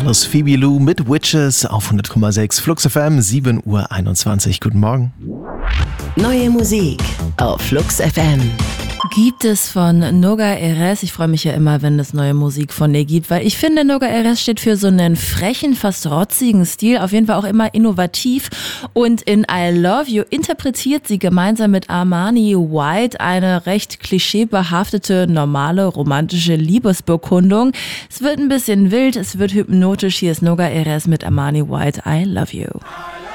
Alice Phoebe Lou mit Witches auf 100,6 Flux FM, 7:21 Uhr. Guten Morgen. Neue Musik auf Flux FM. Gibt es von Noga Erez. Ich freue mich ja immer, wenn es neue Musik von ihr gibt, weil ich finde, Noga Erez steht für so einen frechen, fast rotzigen Stil, auf jeden Fall auch immer innovativ. Und in I Love You interpretiert sie gemeinsam mit Armani White eine recht klischeebehaftete, normale, romantische Liebesbekundung. Es wird ein bisschen wild, es wird hypnotisch. Hier ist Noga Erez mit Armani White, I Love You.